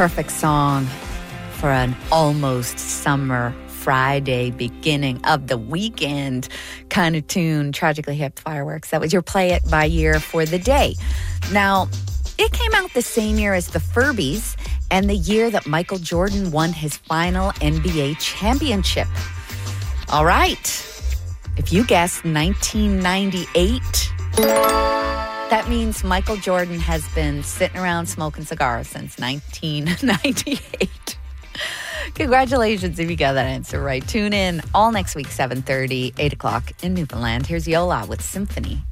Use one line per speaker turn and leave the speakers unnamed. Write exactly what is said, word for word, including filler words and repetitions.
perfect song for an almost summer Friday, beginning of the weekend kind of tune. Tragically Hip Fireworks. That was your Play It by year for the day. Now, it came out the same year as the Furbies and the year that Michael Jordan won his final N B A championship. All right. If you guessed nineteen ninety-eight, that means Michael Jordan has been sitting around smoking cigars since nineteen ninety-eight. Congratulations if you got that answer right. Tune in all next week, seven thirty, eight o'clock in Newfoundland. Here's Yola with Symphony.